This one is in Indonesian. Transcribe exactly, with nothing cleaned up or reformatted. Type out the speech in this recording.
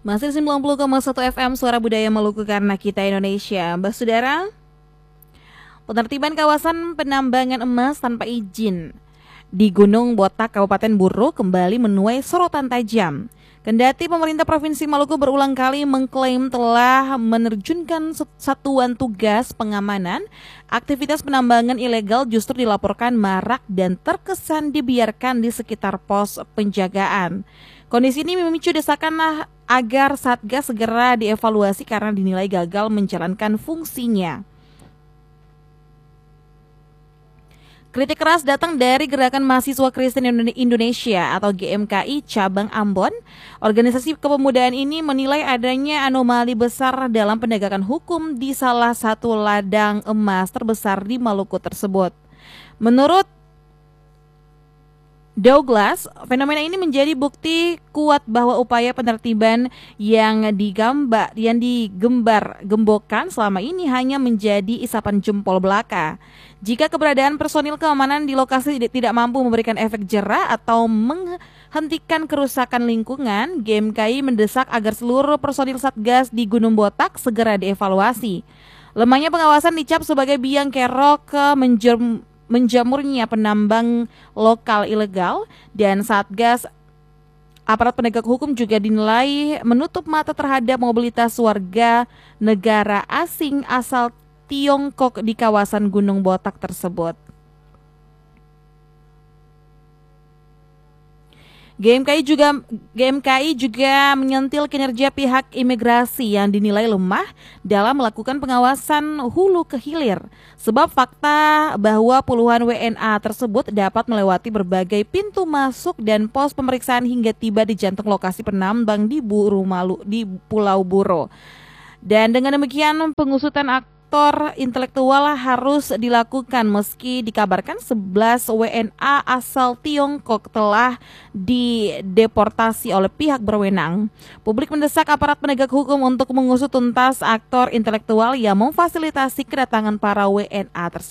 Masih sembilan puluh koma satu F M Suara Budaya Maluku karena kita Indonesia. Mbak Saudara, penertiban kawasan penambangan emas tanpa izin di Gunung Botak, Kabupaten Buru kembali menuai sorotan tajam. Kendati pemerintah Provinsi Maluku berulang kali mengklaim telah menerjunkan satuan tugas pengamanan, aktivitas penambangan ilegal justru dilaporkan marak dan terkesan dibiarkan di sekitar pos penjagaan. Kondisi ini memicu desakan agar Satgas segera dievaluasi karena dinilai gagal menjalankan fungsinya. Kritik keras datang dari Gerakan Mahasiswa Kristen Indonesia atau G M K I Cabang Ambon. Organisasi kepemudaan ini menilai adanya anomali besar dalam penegakan hukum di salah satu ladang emas terbesar di Maluku tersebut. Menurut Douglas, fenomena ini menjadi bukti kuat bahwa upaya penertiban yang digambar, yang digembar-gembokan selama ini hanya menjadi isapan jempol belaka. Jika keberadaan personil keamanan di lokasi tidak mampu memberikan efek jera atau menghentikan kerusakan lingkungan, G M K I mendesak agar seluruh personil Satgas di Gunung Botak segera dievaluasi. Lemahnya pengawasan dicap sebagai biang kerok ke menjem menjamurnya penambang lokal ilegal, dan Satgas aparat penegak hukum juga dinilai menutup mata terhadap mobilitas warga negara asing asal Tiongkok di kawasan Gunung Botak tersebut. G M K I juga G M K I juga menyentil kinerja pihak imigrasi yang dinilai lemah dalam melakukan pengawasan hulu ke hilir. Sebab fakta bahwa puluhan W N A tersebut dapat melewati berbagai pintu masuk dan pos pemeriksaan hingga tiba di jantung lokasi penambang di Buru Malu di Pulau Buru. Dan dengan demikian pengusutan aktor intelektual harus dilakukan meski dikabarkan sebelas W N A asal Tiongkok telah dideportasi oleh pihak berwenang. Publik mendesak aparat penegak hukum untuk mengusut tuntas aktor intelektual yang memfasilitasi kedatangan para W N A tersebut.